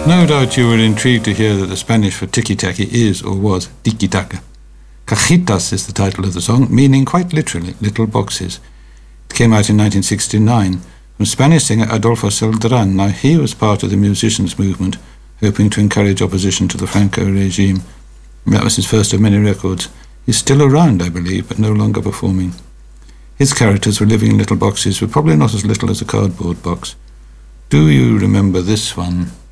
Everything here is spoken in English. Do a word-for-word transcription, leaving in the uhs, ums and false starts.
No doubt you were intrigued to hear that the Spanish for tiki-taki is, or was, tiki-taka. Cajitas is the title of the song, meaning quite literally, little boxes. It came out in nineteen sixty-nine from Spanish singer Adolfo Celdran. Now, he was part of the musicians' movement, hoping to encourage opposition to the Franco regime. That was his first of many records. He's still around, I believe, but no longer performing. His characters were living in little boxes, but probably not as little as a cardboard box. Do you remember this one?